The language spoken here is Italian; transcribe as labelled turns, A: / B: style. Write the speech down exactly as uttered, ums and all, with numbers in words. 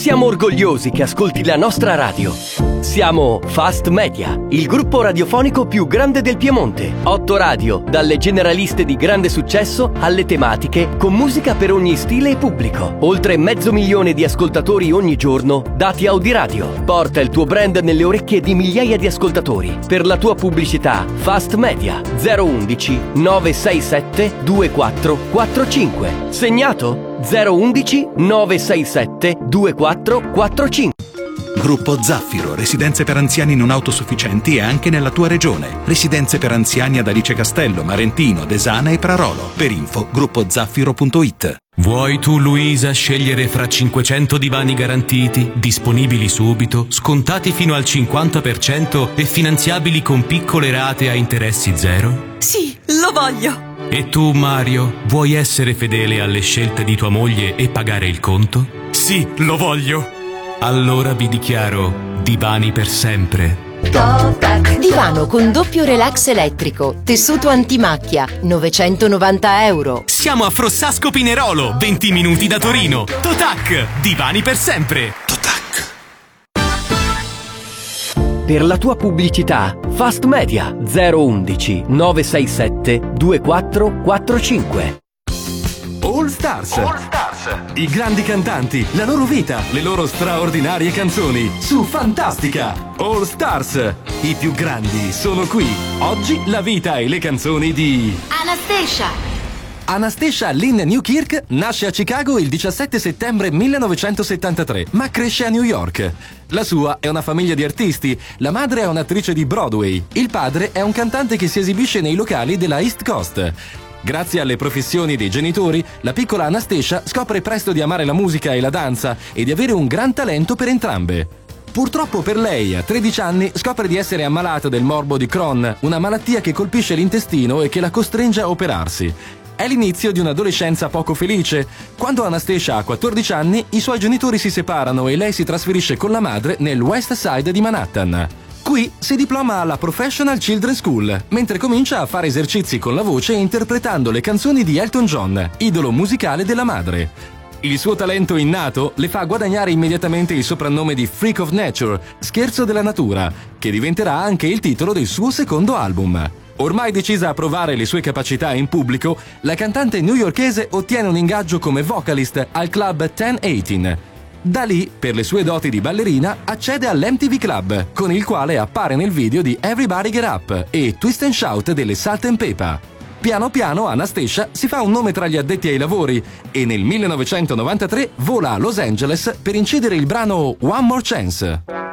A: Siamo orgogliosi che ascolti la nostra radio. Siamo Fast Media, il gruppo radiofonico più grande del Piemonte. Otto radio, dalle generaliste di grande successo alle tematiche, con musica per ogni stile e pubblico. Oltre mezzo milione di ascoltatori ogni giorno, dati Audiradio. Porta il tuo brand nelle orecchie di migliaia di ascoltatori. Per la tua pubblicità, Fast Media zero undici nove sei sette due quattro quattro cinque. Segnato? zero undici nove sei sette due quattro quattro cinque.
B: Gruppo Zaffiro, residenze per anziani non autosufficienti anche nella tua regione. Residenze per anziani ad Alice Castello, Marentino, Desana e Prarolo. Per info, gruppo zaffiro punto it.
C: Vuoi tu, Luisa, scegliere fra cinquecento divani garantiti, disponibili subito, scontati fino al cinquanta per cento e finanziabili con piccole rate a interessi zero?
D: Sì, lo voglio!
C: E tu, Mario, vuoi essere fedele alle scelte di tua moglie e pagare il conto? Sì, lo voglio! Allora vi dichiaro divani per sempre.
E: Divano con doppio relax elettrico, tessuto antimacchia, novecentonovanta euro.
C: Siamo a Frossasco Pinerolo, venti minuti da Torino. Totac, divani per sempre.
B: Totac.
A: Per la tua pubblicità, Fast Media zero undici nove sei sette due quattro quattro cinque.
F: All Stars. All Stars. I grandi cantanti, la loro vita, le loro straordinarie canzoni su Fantastica. All Stars. I più grandi sono qui. Oggi la vita e le canzoni di
G: Anastacia.
F: Anastacia Lynn Newkirk nasce a Chicago il diciassette settembre millenovecentosettantatré, ma cresce a New York. La sua è una famiglia di artisti, la madre è un'attrice di Broadway, il padre è un cantante che si esibisce nei locali della East Coast. Grazie alle professioni dei genitori, la piccola Anastacia scopre presto di amare la musica e la danza e di avere un gran talento per entrambe. Purtroppo per lei, a tredici anni, scopre di essere ammalata del morbo di Crohn, una malattia che colpisce l'intestino e che la costringe a operarsi. È l'inizio di un'adolescenza poco felice. Quando Anastacia ha quattordici anni, i suoi genitori si separano e lei si trasferisce con la madre nel West Side di Manhattan. Qui si diploma alla Professional Children's School, mentre comincia a fare esercizi con la voce interpretando le canzoni di Elton John, idolo musicale della madre. Il suo talento innato le fa guadagnare immediatamente il soprannome di Freak of Nature, scherzo della natura, che diventerà anche il titolo del suo secondo album. Ormai decisa a provare le sue capacità in pubblico, la cantante newyorkese ottiene un ingaggio come vocalist al club ten eighteen. Da lì, per le sue doti di ballerina, accede all'M T V Club, con il quale appare nel video di Everybody Get Up e Twist and Shout delle Salt and Pepper. Piano piano Anastacia si fa un nome tra gli addetti ai lavori e nel millenovecentonovantatré vola a Los Angeles per incidere il brano One More Chance.